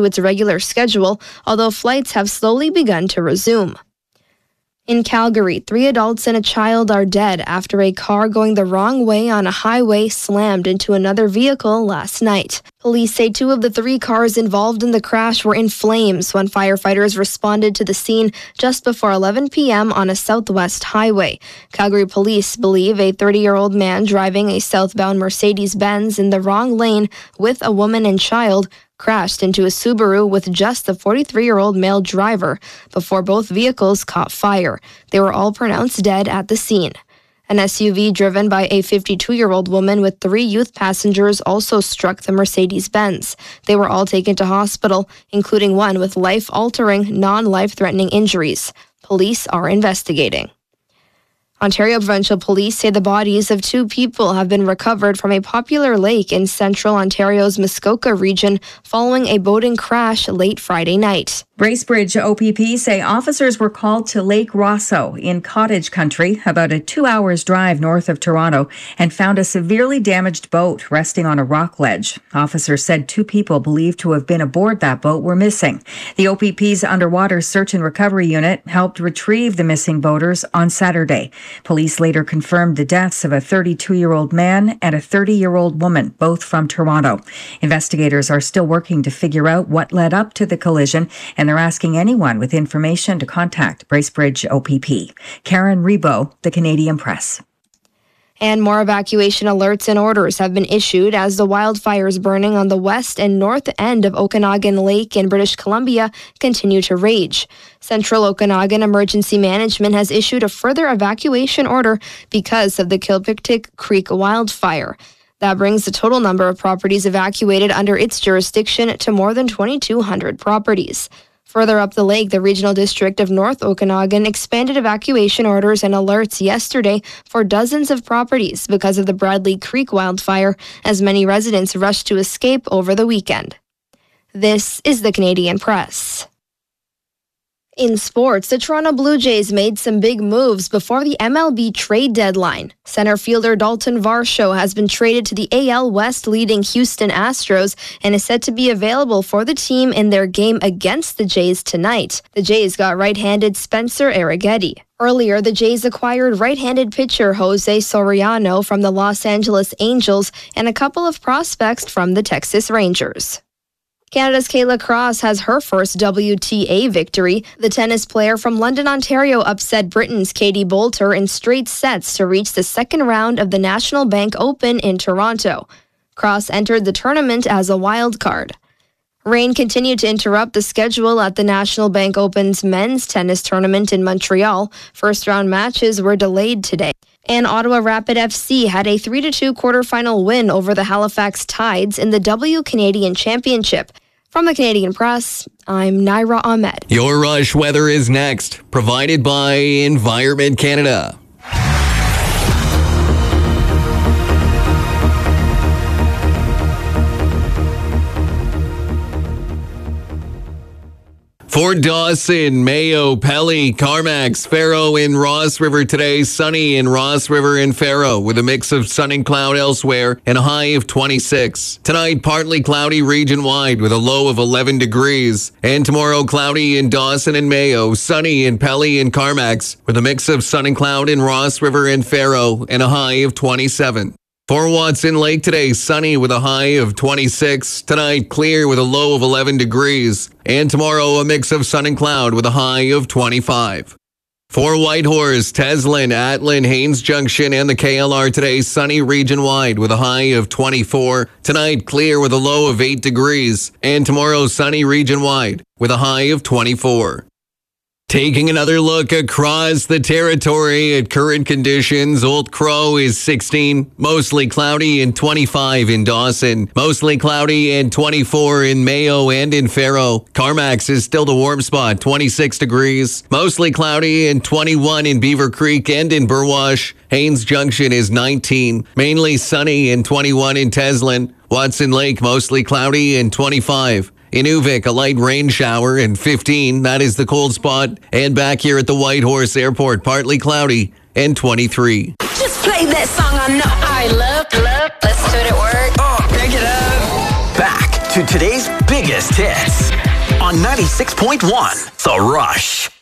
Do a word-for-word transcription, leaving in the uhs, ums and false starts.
to its regular schedule, although flights have slowly begun to resume. In Calgary, three adults and a child are dead after a car going the wrong way on a highway slammed into another vehicle last night. Police say two of the three cars involved in the crash were in flames when firefighters responded to the scene just before eleven p.m. on a southwest highway. Calgary police believe a thirty-year-old man driving a southbound Mercedes-Benz in the wrong lane with a woman and child crashed into a Subaru with just the forty-three-year-old male driver before both vehicles caught fire. They were all pronounced dead at the scene. An S U V driven by a fifty-two-year-old woman with three youth passengers also struck the Mercedes-Benz. They were all taken to hospital, including one with life-altering, non-life-threatening injuries. Police are investigating. Ontario Provincial Police say the bodies of two people have been recovered from a popular lake in central Ontario's Muskoka region following a boating crash late Friday night. Bracebridge O P P say officers were called to Lake Rosso in Cottage Country, about a two hours drive north of Toronto, and found a severely damaged boat resting on a rock ledge. Officers said two people believed to have been aboard that boat were missing. The O P P's Underwater Search and Recovery Unit helped retrieve the missing boaters on Saturday. Police later confirmed the deaths of a thirty-two-year-old man and a thirty-year-old woman, both from Toronto. Investigators are still working to figure out what led up to the collision, and they're asking anyone with information to contact Bracebridge O P P. Karen Rebo, The Canadian Press. And more evacuation alerts and orders have been issued as the wildfires burning on the west and north end of Okanagan Lake in British Columbia continue to rage. Central Okanagan Emergency Management has issued a further evacuation order because of the Kilpictic Creek wildfire. That brings the total number of properties evacuated under its jurisdiction to more than twenty-two hundred properties. Further up the lake, the Regional District of North Okanagan expanded evacuation orders and alerts yesterday for dozens of properties because of the Bradley Creek wildfire, as many residents rushed to escape over the weekend. This is the Canadian Press. In sports, the Toronto Blue Jays made some big moves before the M L B trade deadline. Center fielder Dalton Varsho has been traded to the A L West leading Houston Astros and is set to be available for the team in their game against the Jays tonight. The Jays got right-handed Spencer Arrighetti. Earlier, the Jays acquired right-handed pitcher Jose Soriano from the Los Angeles Angels and a couple of prospects from the Texas Rangers. Canada's Kayla Cross has her first W T A victory. The tennis player from London, Ontario upset Britain's Katie Boulter in straight sets to reach the second round of the National Bank Open in Toronto. Cross entered the tournament as a wild card. Rain continued to interrupt the schedule at the National Bank Open's men's tennis tournament in Montreal. First-round matches were delayed today. And Ottawa Rapid F C had a three to two quarterfinal win over the Halifax Tides in the W Canadian Championship. From the Canadian Press, I'm Naira Ahmed. Your Rush weather is next, provided by Environment Canada. For Dawson, Mayo, Pelly, Carmax, Faro, and Ross River today, sunny in Ross River and Faro with a mix of sun and cloud elsewhere and a high of twenty-six. Tonight, partly cloudy region-wide with a low of eleven degrees. And tomorrow, cloudy in Dawson and Mayo, sunny in Pelly and Carmax with a mix of sun and cloud in Ross River and Faro and a high of twenty-seven. For Watson Lake today, sunny with a high of twenty-six. Tonight, clear with a low of eleven degrees. And tomorrow, a mix of sun and cloud with a high of twenty-five. For Whitehorse, Teslin, Atlin, Haines Junction, and the K L R today, sunny region-wide with a high of twenty-four. Tonight, clear with a low of eight degrees. And tomorrow, sunny region-wide with a high of twenty-four. Taking another look across the territory at current conditions, Old Crow is sixteen, mostly cloudy and twenty-five in Dawson, mostly cloudy and twenty-four in Mayo and in Faro. Carmax is still the warm spot, twenty-six degrees, mostly cloudy and twenty-one in Beaver Creek and in Burwash. Haines Junction is nineteen, mainly sunny and twenty-one in Teslin. Watson Lake, mostly cloudy and twenty-five. In Uvik, a light rain shower and fifteen. That is the cold spot. And back here at the Whitehorse Airport, partly cloudy and twenty-three. Just play that song I know I love, love. Listen to it at work. Oh, pick it up. Back to today's biggest hits. on ninety-six point one The Rush.